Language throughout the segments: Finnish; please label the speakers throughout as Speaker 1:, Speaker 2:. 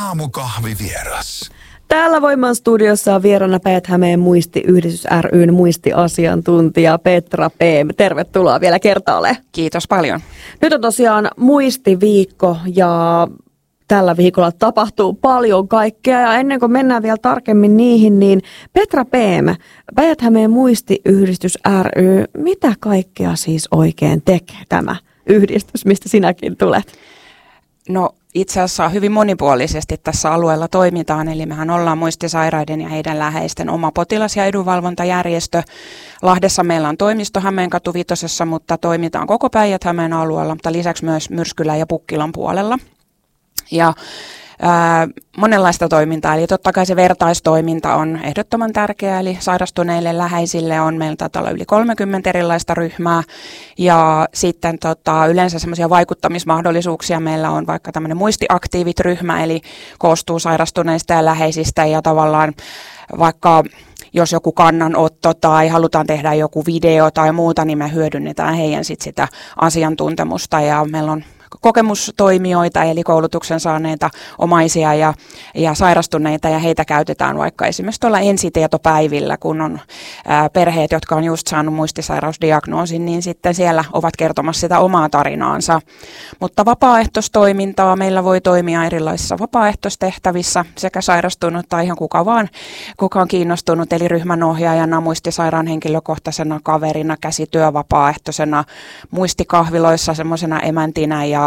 Speaker 1: Aamukahvivieras.
Speaker 2: Täällä Voiman studiossa on vieraana Päijät-Hämeen muistiyhdistys ry:n muistiasiantuntija Petra Peem. Tervetuloa vielä kertaalleen.
Speaker 3: Kiitos paljon.
Speaker 2: Nyt on tosiaan muistiviikko ja tällä viikolla tapahtuu paljon kaikkea. Ja ennen kuin mennään vielä tarkemmin niihin, niin Petra Peem, Päijät-Hämeen muistiyhdistys ry, mitä kaikkea siis oikein tekee tämä yhdistys, mistä sinäkin tulet?
Speaker 3: No itse asiassa hyvin monipuolisesti tässä alueella toimitaan, eli mehän ollaan muistisairaiden ja heidän läheisten oma potilas- ja edunvalvontajärjestö. Lahdessa meillä on toimisto Hämeenkatu 5, mutta toimitaan koko Päijät-Hämeen alueella, mutta lisäksi myös Myrskylän ja Pukkilan puolella. Ja monenlaista toimintaa, eli totta kai se vertaistoiminta on ehdottoman tärkeää, eli sairastuneille läheisille on meillä taitaa olla yli 30 erilaista ryhmää, ja sitten yleensä semmoisia vaikuttamismahdollisuuksia meillä on vaikka tämmöinen muistiaktiivit-ryhmä, eli koostuu sairastuneista ja läheisistä, ja tavallaan vaikka jos joku kannanotto tai halutaan tehdä joku video tai muuta, niin me hyödynnetään heidän sitä asiantuntemusta, ja meillä on kokemustoimijoita, eli koulutuksen saaneita omaisia ja sairastuneita, ja heitä käytetään vaikka esimerkiksi tuolla ensitietopäivillä, kun on perheet, jotka on just saanut muistisairausdiagnoosin, niin sitten siellä ovat kertomassa sitä omaa tarinaansa. Mutta vapaaehtoistoimintaa meillä voi toimia erilaisissa vapaaehtoistehtävissä, sekä sairastunut tai ihan kuka on kiinnostunut, eli ryhmänohjaajana, muistisairaan henkilökohtaisena kaverina, käsityövapaaehtoisena, muistikahviloissa semmoisena emäntinä ja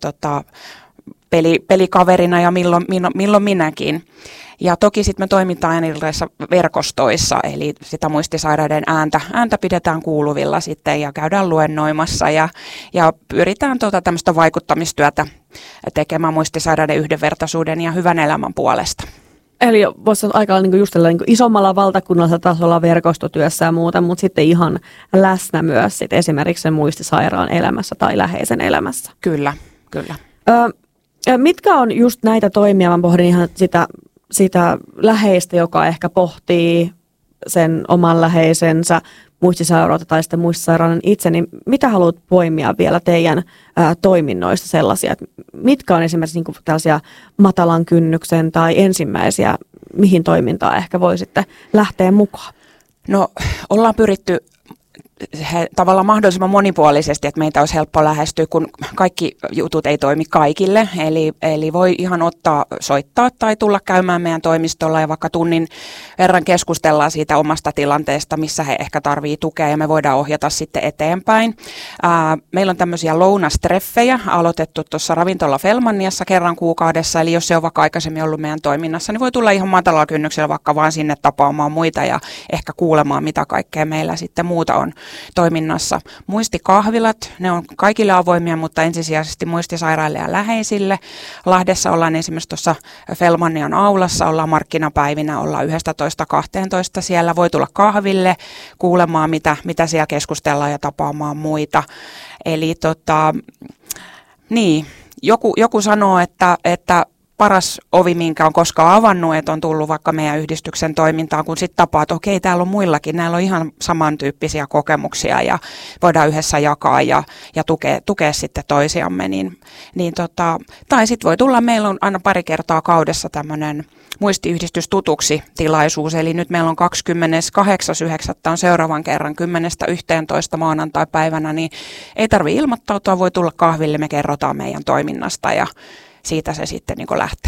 Speaker 3: pelikaverina ja milloin minäkin. Ja toki sitten me toimitaan erilaisissa verkostoissa, eli sitä muistisairaiden ääntä pidetään kuuluvilla sitten ja käydään luennoimassa ja pyritään tämmöistä vaikuttamistyötä tekemään muistisairaiden yhdenvertaisuuden ja hyvän elämän puolesta.
Speaker 2: Eli voisi sanoa aika just isommalla valtakunnallisella tasolla verkostotyössä ja muuta, mutta sitten ihan läsnä myös sit esimerkiksi sen muistisairaan elämässä tai läheisen elämässä.
Speaker 3: Kyllä.
Speaker 2: Mitkä on just näitä toimia? Mä pohdin ihan sitä läheistä, joka ehkä pohtii sen oman läheisensä muistisairautta tai sitten muistisairaan itse, niin mitä haluat poimia vielä teidän toiminnoista sellaisia? Että mitkä on esimerkiksi niin kuin tällaisia matalan kynnyksen tai ensimmäisiä, mihin toimintaan ehkä voisitte lähteä mukaan?
Speaker 3: No ollaan pyritty tavallaan mahdollisimman monipuolisesti, että meitä olisi helppo lähestyä, kun kaikki jutut ei toimi kaikille. Eli voi ihan soittaa tai tulla käymään meidän toimistolla ja vaikka tunnin verran keskustellaan siitä omasta tilanteesta, missä he ehkä tarvitsee tukea ja me voidaan ohjata sitten eteenpäin. Meillä on tämmöisiä lounastreffejä aloitettu tuossa ravintola Felmanniassa kerran kuukaudessa, eli jos se on vaikka aikaisemmin ollut meidän toiminnassa, niin voi tulla ihan matalalla kynnyksellä vaikka vaan sinne tapaamaan muita ja ehkä kuulemaan, mitä kaikkea meillä sitten muuta on toiminnassa. Muistikahvilat, ne on kaikille avoimia, mutta ensisijaisesti muistisairaille ja läheisille. Lahdessa ollaan esimerkiksi tuossa Felmannian aulassa, ollaan markkinapäivinä, ollaan 11-12. Siellä voi tulla kahville kuulemaan, mitä siellä keskustellaan ja tapaamaan muita. Eli niin, joku sanoo, että paras ovi, minkä on koskaan avannut, että on tullut vaikka meidän yhdistyksen toimintaan, kun sitten tapaa, että okei, täällä on muillakin, näillä on ihan samantyyppisiä kokemuksia ja voidaan yhdessä jakaa ja tukea sitten toisiamme. Tai sitten voi tulla, meillä on aina pari kertaa kaudessa tämmöinen muistiyhdistys tutuksi -tilaisuus, eli nyt meillä on 28.9. on seuraavan kerran 10-11 maanantai-päivänä, niin ei tarvitse ilmoittautua, voi tulla kahville, me kerrotaan meidän toiminnasta ja siitä se sitten niin lähtee.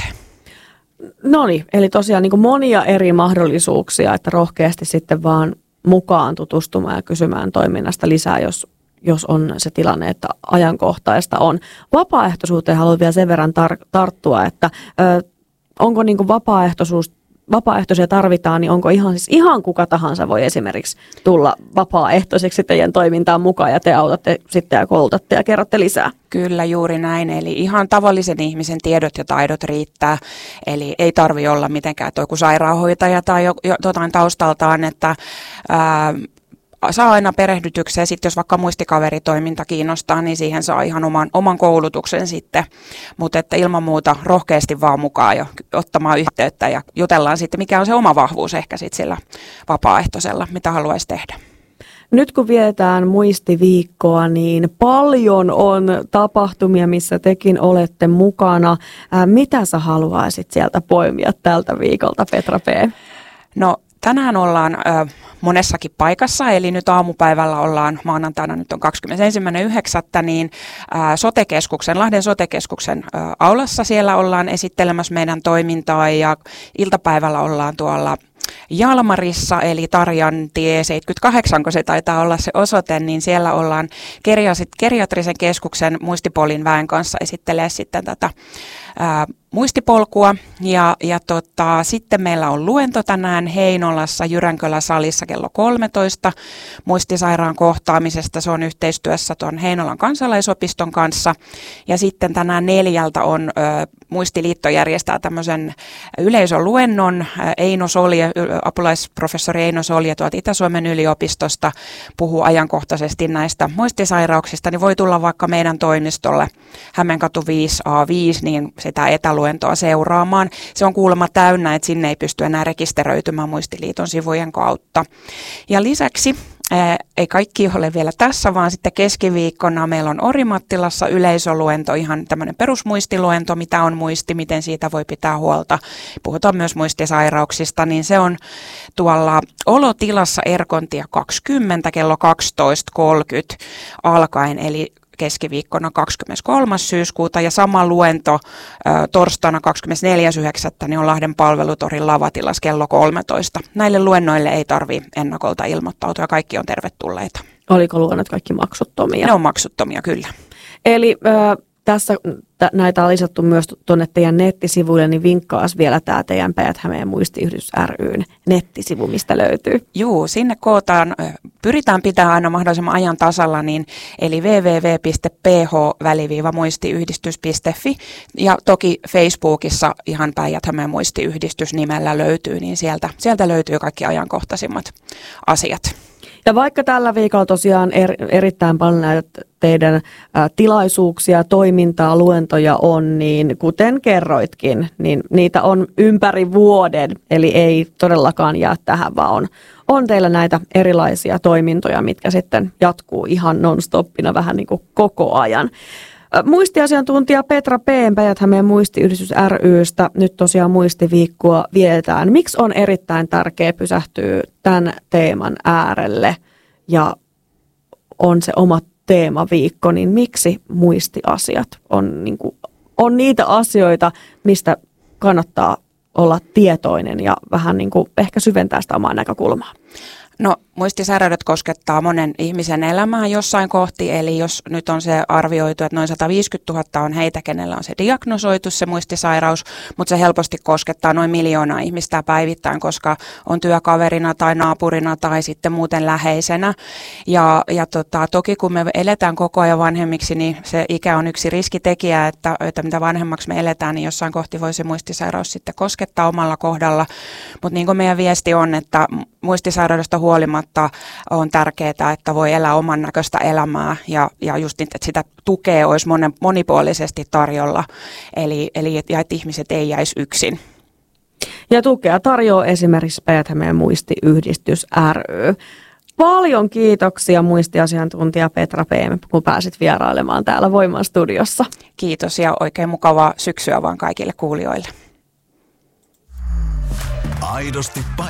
Speaker 2: No niin, eli tosiaan niin monia eri mahdollisuuksia, että rohkeasti sitten vaan mukaan tutustumaan ja kysymään toiminnasta lisää, jos on se tilanne, että ajankohtaista on. Vapaaehtoisuuteen haluan vielä sen verran tarttua, että onko niin kuin vapaaehtoisia tarvitaan, niin onko ihan kuka tahansa voi esimerkiksi tulla vapaaehtoiseksi teidän toimintaan mukaan ja te autatte sitten ja koulutatte ja kerrotte lisää?
Speaker 3: Kyllä, juuri näin. Eli ihan tavallisen ihmisen tiedot ja taidot riittää. Eli ei tarvitse olla mitenkään joku sairaanhoitaja tai jotain taustaltaan, että saa aina perehdytyksiä ja sitten jos vaikka muistikaveritoiminta kiinnostaa, niin siihen saa ihan oman koulutuksen sitten. Mutta että ilman muuta rohkeasti vaan mukaan ja ottamaan yhteyttä ja jutellaan sitten, mikä on se oma vahvuus ehkä sitten sillä vapaaehtoisella, mitä haluaisi tehdä.
Speaker 2: Nyt kun vietetään muistiviikkoa, niin paljon on tapahtumia, missä tekin olette mukana. Mitä sä haluaisit sieltä poimia tältä viikolta, Petra P? No
Speaker 3: tänään ollaan monessakin paikassa, eli nyt aamupäivällä ollaan, maanantaina nyt on 21.9., niin Lahden sote-keskuksen aulassa siellä ollaan esittelemässä meidän toimintaa, ja iltapäivällä ollaan tuolla Jalmarissa, eli Tarjantie 78, kun se taitaa olla se osoite, niin siellä ollaan geriatrisen keskuksen muistipolin väen kanssa esittelee sitten tätä muistipolkua, ja sitten meillä on luento tänään Heinolassa Jyränkölä salissa kello 13 muistisairaan kohtaamisesta. Se on yhteistyössä tuon Heinolan kansalaisopiston kanssa, ja sitten tänään 4 on Muistiliitto järjestää tämmöisen yleisöluennon. Eino Solje, apulaisprofessori Eino Solje tuolta Itä-Suomen yliopistosta puhuu ajankohtaisesti näistä muistisairauksista, niin voi tulla vaikka meidän toimistolle Hämeenkatu 5A5, niin sitä etäluentoa seuraamaan. Se on kuulemma täynnä, että sinne ei pysty enää rekisteröitymään Muistiliiton sivujen kautta. Ja lisäksi ei kaikki ole vielä tässä, vaan sitten keskiviikkona meillä on Orimattilassa yleisöluento, ihan tämmöinen perusmuistiluento, mitä on muisti, miten siitä voi pitää huolta. Puhutaan myös muistisairauksista, niin se on tuolla Olotilassa Erkontia 20 kello 12.30 alkaen, eli keskiviikkona 23. syyskuuta, ja sama luento torstaina 24.9. niin on Lahden palvelutorin lavatilassa kello 13. Näille luennoille ei tarvitse ennakolta ilmoittautua, ja kaikki on tervetulleita.
Speaker 2: Oliko luennot kaikki maksuttomia?
Speaker 3: Ne on maksuttomia, kyllä.
Speaker 2: Eli tässä näitä on lisätty myös tuonne teidän nettisivuille, niin vinkkaas vielä tämä teidän Päijät-Hämeen muistiyhdistys ryn nettisivu, mistä löytyy.
Speaker 3: Juu, sinne pyritään pitämään aina mahdollisimman ajan tasalla, niin, eli www.ph-muistiyhdistys.fi, ja toki Facebookissa ihan Päijät-Hämeen muistiyhdistys nimellä löytyy, niin sieltä löytyy kaikki ajankohtaisimmat asiat.
Speaker 2: Ja vaikka tällä viikolla tosiaan erittäin paljon näitä teidän tilaisuuksia, toimintaa, luentoja on, niin kuten kerroitkin, niin niitä on ympäri vuoden, eli ei todellakaan jää tähän, vaan on teillä näitä erilaisia toimintoja, mitkä sitten jatkuu ihan non-stoppina vähän niin kuin koko ajan. Muistiasiantuntija Petra P. Päijät-Hämeen muistiyhdistys ry:stä nyt tosiaan muistiviikkoa vietetään. Miksi on erittäin tärkeää pysähtyä tämän teeman äärelle ja on se oma teemaviikko, niin miksi muistiasiat on niitä asioita, mistä kannattaa olla tietoinen ja vähän niin kuin ehkä syventää sitä omaa näkökulmaa?
Speaker 3: No, muistisairaudet koskettaa monen ihmisen elämää jossain kohti, eli jos nyt on se arvioitu, että noin 150 000 on heitä, kenellä on se diagnosoitu se muistisairaus, mutta se helposti koskettaa noin 1 miljoonaa ihmistä päivittäin, koska on työkaverina tai naapurina tai sitten muuten läheisenä. Ja toki kun me eletään koko ajan vanhemmiksi, niin se ikä on yksi riskitekijä, että mitä vanhemmaksi me eletään, niin jossain kohti voi se muistisairaus sitten koskettaa omalla kohdalla. Mutta niin kuin meidän viesti on, että muistisairaudesta huolimatta on tärkeää, että voi elää oman näköistä elämää ja just että sitä tukea olisi monipuolisesti tarjolla, eli että ihmiset ei jäisi yksin.
Speaker 2: Ja tukea tarjoaa esimerkiksi Päijät-Hämeen muistiyhdistys ry. Paljon kiitoksia muistiasiantuntija Petra P., kun pääsit vierailemaan täällä Voiman studiossa.
Speaker 3: Kiitos ja oikein mukavaa syksyä vaan kaikille kuulijoille.
Speaker 1: Aidosti